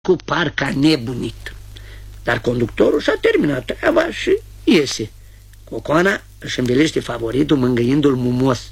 cu parcă a nebunit. Dar conductorul și-a terminat treaba și iese. Cocoana își învelește favoritul mângâindu-l mumos.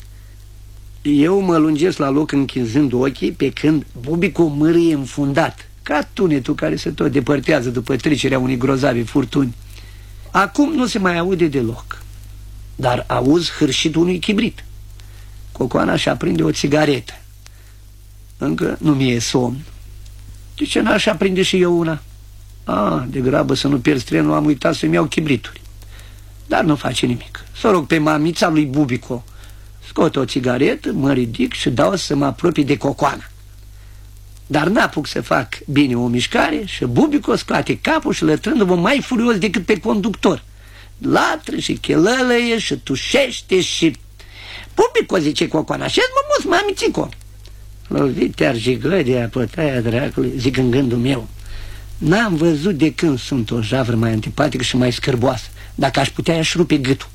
Eu mă lungesc la loc închinzând ochii, pe când Bubico mârâie înfundat, ca tunetul care se tot depărtează după trecerea unei grozavi furtuni. Acum nu se mai aude deloc, dar auzi hârșitul unui chibrit. Cocoana și aprinde o țigaretă. Încă nu mi-e somn. De ce n-aș aprinde și eu una? De grabă să nu pierd trenul, am uitat să-mi iau chibrituri. Dar nu face nimic. Să rog pe mamița lui Bubico. Scot o țigaretă, mă ridic și dau să mă apropii de Cocoana. Dar n-apuc să fac bine o mișcare și Bubico scoate capul și lătrându-mă mai furios decât pe conductor. Latră și chelălăie și tușește și... Bubico, zice Cocoana, așez-mă mus, mamițico. Lovite argigăria, pătaia dracului, zic în gândul meu. N-am văzut de când sunt o javră mai antipatică și mai scârboasă. Dacă aș putea, i-aș rupe gâtul.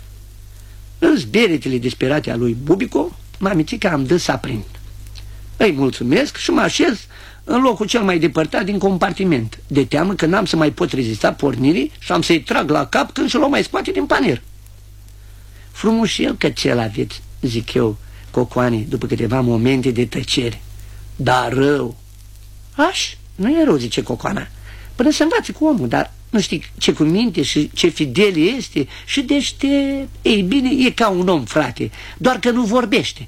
În zberetele disperate a lui Bubico, mamițica am dă să aprind. Îi mulțumesc și mă așez în locul cel mai depărtat din compartiment, de teamă că n-am să mai pot rezista pornirii și am să-i trag la cap când și-l mai scoate din panier. Frumușel cățel aveți, zic eu Cocoanei după câteva momente de tăcere. Dar rău. Nu e rău, zice Cocoana, până să învați cu omul, dar nu știi ce cuminte și ce fidel este și deștept. Ei bine, e ca un om, frate, doar că nu vorbește.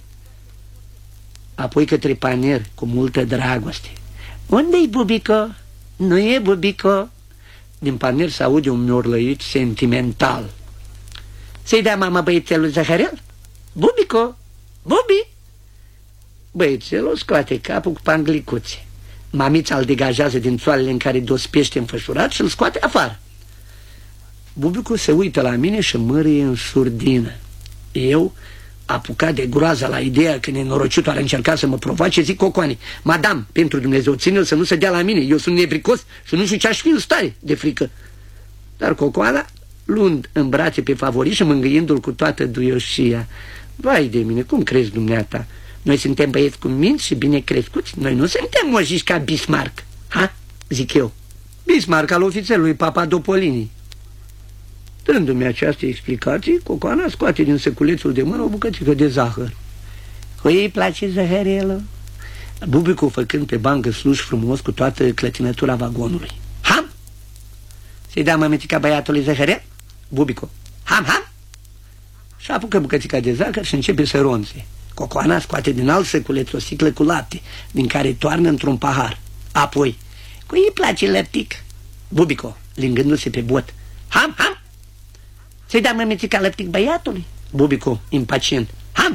Apoi către panier, cu multă dragoste. Unde-i Bubico? Nu e Bubico? Din panier se aude un miorlăit sentimental. Să-i dea mama băiețelul Zaharel? Bubico? Bubi? Băiețelul scoate capul cu panglicuțe. Mamița îl degajează din țoalele în care dospește înfășurat și îl scoate afară. Bubico se uită la mine și mârie în surdină. Eu, apucat de groaza la ideea că nenorocitul ar încerca să mă provoace, zic Cocoanei: Madame, pentru Dumnezeu, ține-l să nu se dea la mine, eu sunt nevricos și nu știu ce-aș fi în stare de frică. Dar Cocoana, luând în brațe pe favorit și mângâiindu-l cu toată duioșia: vai de mine, cum crezi dumneata? Noi suntem băieți cu minți și bine crescuți. Noi nu suntem mojiși ca Bismarck. Zic eu. Bismarck al ofițerului Papadopolini. Dându-mi această explicație, Cocoana scoate din săculețul de mână o bucățică de zahăr. Cui îi place zahărelul? Bubico făcând pe bancă sluș frumos cu toată clătinătura vagonului. Ham! Să-i dea mămițica băiatului zahărel? Bubico: ham! Și apucă bucățica de zahăr și începe să ronțe. Cocoana scoate din alt săculeț o sticlă cu lapte, din care toarnă într-un pahar. Apoi: cui îi place lăptic? Bubico, lingându-se pe bot: ham! Să-i dea mămițica lăptic băiatului? Bubico, impacient: ham!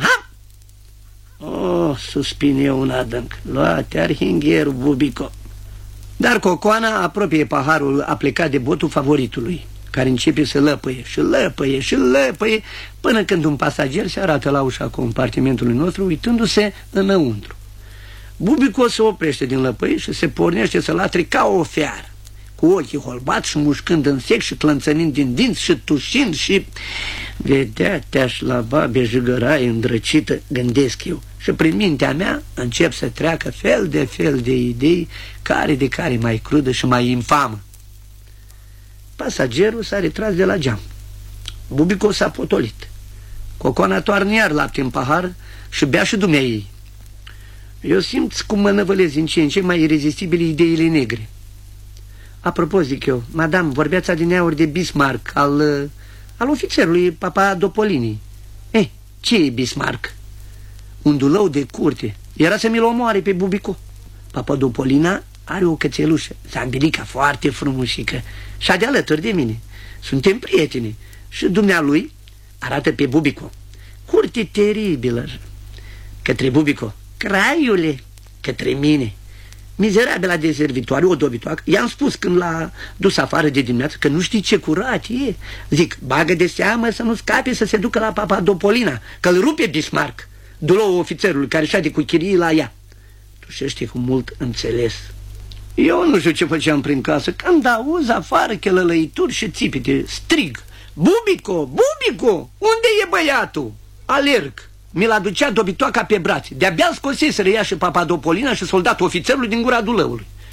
Suspin eu un adânc. Luate arhingherul, Bubico. Dar Cocoana apropie paharul aplecat de botul favoritului, care începe să lăpăie și lăpăie până când un pasager se arată la ușa compartimentului nostru uitându-se înăuntru. Bubico se oprește din lăpăie și se pornește să latre ca o fiară, cu ochii holbați și mușcând în sec și clănțănind din dinți și tușind și... Vedea te-aș la babe jigăraie îndrăcită, gândesc eu, și prin mintea mea încep să treacă fel de idei, care de care mai crudă și mai infamă. Pasagerul s-a retras de la geam. Bubico s-a potolit. Cocoana toarnă iar lapte în pahar și bea și dumnea ei. Eu simt cum mă năvălez din ce în ce mai irezistibile ideile negre. Apropo, zic eu, madame, vorbeați adineauri de Bismarck, al ofițerului Papadopolini. Ce e Bismarck? Un dulău de curte. Era să mi-l omoare pe Bubico. Papadopolina are o cățelușă, Zambilica, foarte frumușică, și de alături de mine. Suntem prieteni. Și dumnealui arată pe Bubico. Curte teribilă. Către Bubico: craiule. Către mine: mizerabila de servitoare, o dobitoacă. I-am spus când l-a dus afară de dimineață că nu știi ce curat e. Zic: bagă de seamă să nu scape să se ducă la Papadopolina, că-l rupe Bismarck, dulăul ofițerului care șade cu chirii la ea. Tușește cu mult înțeles. Eu nu știu ce făceam prin casă când auzi afară chelălăituri și țipite. Strig: Bubico, unde e băiatul? Alerg. Mi-l aducea dobitoaca pe brațe. De-abia scoseseră ea și Papadopolina și soldatul ofițerului din gura dulăului.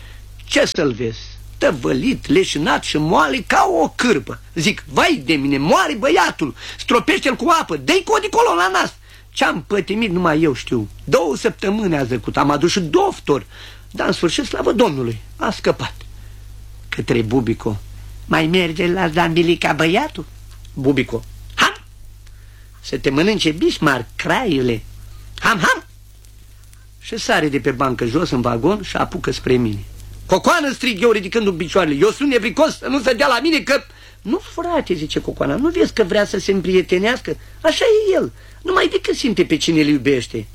Ce să-l vezi? Tăvălit, leșinat și moale ca o cârpă. Zic, vai de mine, moare băiatul, stropește-l cu apă, dă-i codicolo la nas. Ce-am pătimit numai eu știu. 2 săptămâni a zăcut, am adus și doctor, dar în sfârșit, slavă Domnului, a scăpat. Către Bubico, mai merge la Zambilica băiatul? Bubico, ham! Să te mănânce Bismarck, craiule. Ham, ham! Și sare de pe bancă jos în vagon și apucă spre mine. Cocoană, strig eu ridicându-mi picioarele, eu sunt nevricos să nu se dea la mine că... Nu, frate, zice Cocoana, nu vezi că vrea să se împrietenească? Așa e el, numai decât simte pe cine îl iubește.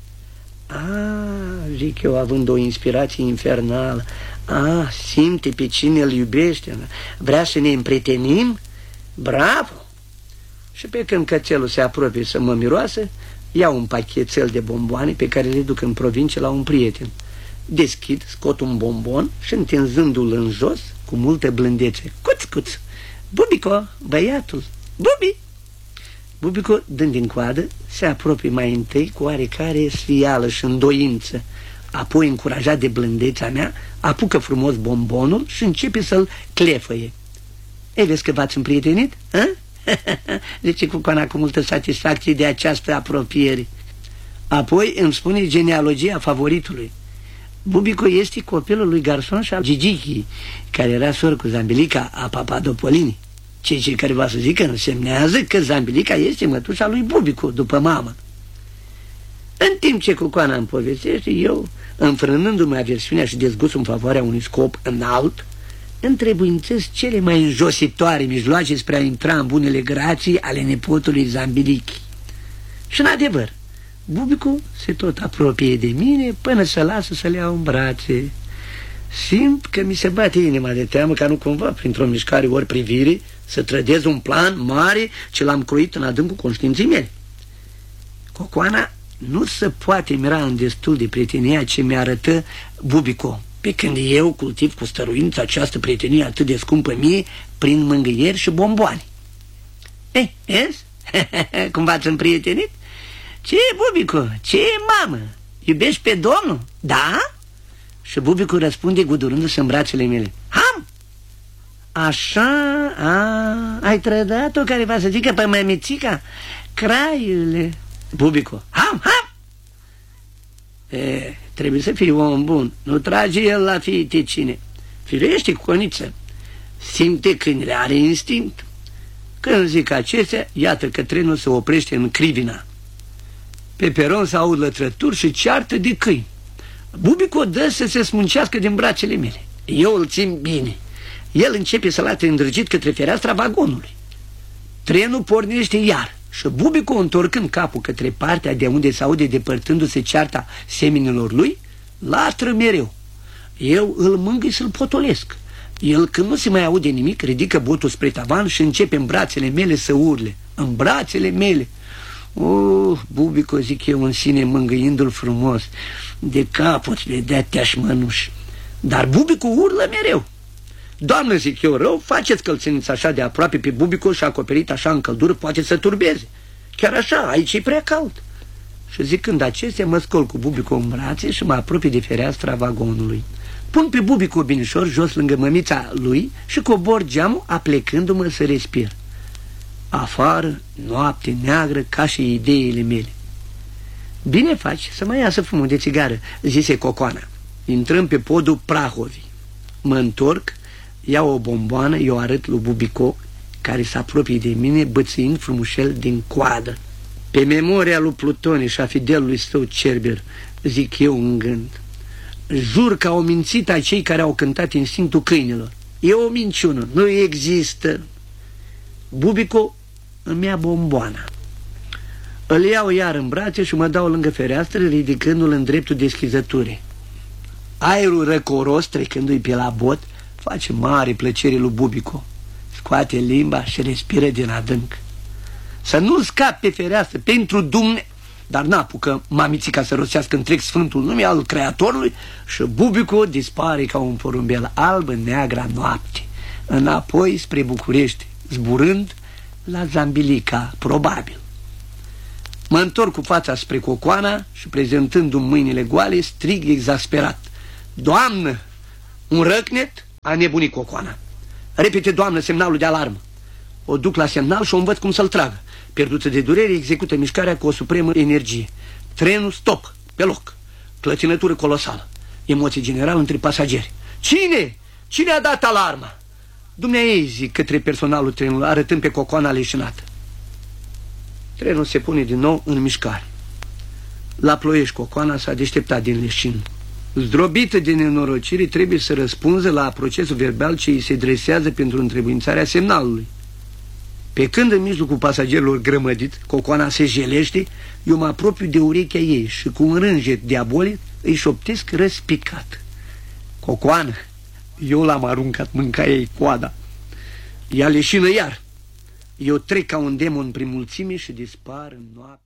Zic eu, având o inspirație infernală, simte pe cine îl iubește, vrea să ne împrietenim? Bravo! Și pe când cățelul se apropie să mă miroasă, iau un pachetel de bomboane pe care le duc în provincie la un prieten. Deschid, scot un bombon și întinzându-l în jos, cu multă blândețe, cuț, cuț, Bubico, băiatul, Bubi! Bubico, dând din coadă, se apropie mai întâi cu oarecare sfială și îndoință, apoi, încurajat de blândețea mea, apucă frumos bombonul și începe să-l clefăie. Ei, vezi că v-ați împrietenit? Zice Cucoana cu multă satisfacție de această apropiere. Apoi îmi spune genealogia favoritului. Bubico este copilul lui Garson și al Gigichi, care era sor cu Zambilica a Papadopolini. Cei care va să zică însemnează că Zambilica este mătușa lui Bubico, după mamă. În timp ce Cucoana îmi povestește, eu, înfrânându-mi aversiunea și dezgustul în favoarea unui scop înalt, întrebuințez cele mai înjositoare mijloace spre a intra în bunele grații ale nepotului Zambilichi. Și în adevăr, Bubico se tot apropie de mine până să lasă să le iau în brațe. Simt că mi se bate inima de teamă ca nu cumva, printr-o mișcare ori privire, să trădez un plan mare ce l-am croit în adâncul conștiinței mele. Cocoana nu se poate mira în destul de prietenia ce mi-arătă Bubico, pe când eu cultiv cu stăruință această prietenie atât de scumpă mie prin mângâieri și bomboane. Ei, vezi? Cum v-ați împrietenit? Ce, Bubico? Ce, mamă? Iubești pe Domnul? Da? Și Bubico răspunde gudurându-se în brațele mele. Ham! Așa, ai trădat-o care va să zică pe mămițica? Craiule! Bubico, ham, ham! Trebuie să fii om bun, nu trage el la fiii cine. Firește, Coniță, simte câinele, are instinct. Când zic acestea, iată că trenul se oprește în Crivina. Pe peron se aud lătrături și ceartă de câini. Bubico dă să se smuncească din brațele mele. Eu îl țin bine. El începe să late îndrăgit către fereastra vagonului. Trenul pornește iar și Bubico, întorcând capul către partea de unde se aude depărtându-se cearta seminilor lui, latră mereu. Eu îl mângâi să-l potolesc. El, când nu se mai aude nimic, ridică botul spre tavan și începe în brațele mele să urle. În brațele mele. Bubico, zic eu în sine, mângâindu-l frumos, de capăt vedea teașmănuș. Dar Bubico urlă mereu. Doamnă, zic eu, rău faceți că-l țineți așa de aproape pe Bubico și acoperit așa în căldură, poate să turbeze. Chiar așa, aici e prea cald. Și zicând acestea, mă scol cu Bubico în brațe și mă apropie de fereastra vagonului. Pun pe Bubico binișor jos lângă mămița lui și cobor geamul, aplecându-mă să respir. Afară, noapte neagră ca și ideile mele. Bine faci să mai iasă fumul de țigară, zise Cocoana. Intrăm pe podul Prahovii. Mă întorc, iau o bomboană, eu arăt lui Bubico, care se apropie de mine, bățâind frumușel din coadă. Pe memoria lui Plutone și a fidelului său Cerber, zic eu în gând. Jur că au mințit acei care au cântat instinctul câinilor. E o minciună, nu există. Bubico îmi ia bomboana. Îl iau iar în brațe și mă dau lângă fereastră, ridicându-l în dreptul deschizăturii. Aerul răcoros, trecându-i pe la bot, face mare plăcere lui Bubico. Scoate limba și respiră din adânc. Să nu scap pe fereastră, pentru Dumne... Dar n-apucă mamițica să rostească întreg sfântul nume al Creatorului și Bubico dispare ca un porumbel alb în neagra noapte, înapoi spre București, zburând la Zambilica, probabil. Mă întorc cu fața spre Cocoana și, prezentându-mi mâinile goale, strig exasperat. Doamnă, Un răcnet a nebunit Cocoana. Repete, doamnă, semnalul de alarmă. O duc la semnal și o învăț cum să-l tragă. Pierdută de durere, execută mișcarea cu o supremă energie. Trenul stop, pe loc. Clătinătură colosală. Emoții general între pasageri. Cine? Cine a dat alarma? Dumnezeu, zic către personalul trenului, arătând pe Cocoana leșinată. Trenul se pune din nou în mișcare. La Ploiești, Cocoana s-a deșteptat din leșin. Zdrobită de nenorocire, trebuie să răspunză la procesul verbal ce îi se dresează pentru întrebuințarea semnalului. Pe când în mijlocul pasagerilor grămădit, Cocoana se jelește, eu mă apropiu de urechea ei și cu un rânjet diabolic îi șoptesc răspicat. Cocoană, eu l-am aruncat, mânca ei coada. Ea leșină iar. Eu trec ca un demon prin mulțime și dispar în noaptea.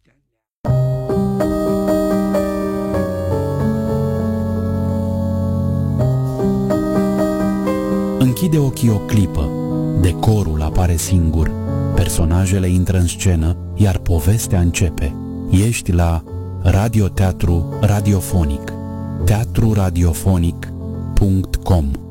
Închide ochii o clipă, decorul apare singur, personajele intră în scenă, iar povestea începe. Ești la radioteatru radiofonic, teatruradiofonic.com.